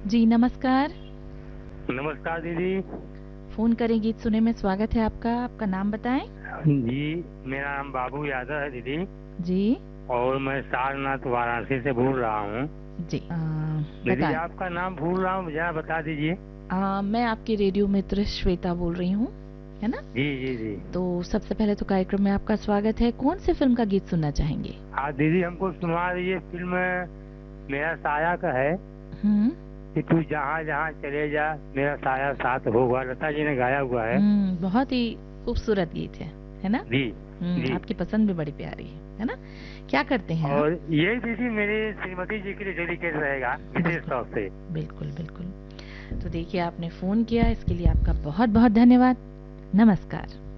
जी नमस्कार। नमस्कार दीदी। फोन करें गीत सुने में स्वागत है आपका। आपका नाम बताएं। जी, मेरा नाम बाबू यादव है दीदी, जी और मैं सारनाथ वाराणसी से बोल रहा हूँ। जी दीदी, बताएं। आपका नाम भूल रहा हूँ, जरा बता दीजिए। मैं आपकी रेडियो मित्र श्वेता बोल रही हूँ, है ना? जी जी जी। तो सबसे पहले तो कार्यक्रम में आपका स्वागत है। कौन सी फिल्म का गीत सुनना चाहेंगे? हाँ दीदी, हमको सुनवा दीजिए। फिल्म मेरा साया का है हम्म कि तू जहाँ जहाँ चले जा मेरा साया साथ होगा। लता जी ने गाया हुआ है। बहुत ही खूबसूरत गीत है ना? जी जी। आपकी पसंद भी बड़ी प्यारी है ना? क्या करते हैं आप? और ये दीदी मेरी श्रीमती जी के लिए डेडिकेट रहेगा विशेष बिल्कुल तौर से। बिल्कुल बिल्कुल। तो देखिए, आपने फोन किया, इसके लिए आपका बहुत बहुत धन्यवाद। नमस्कार।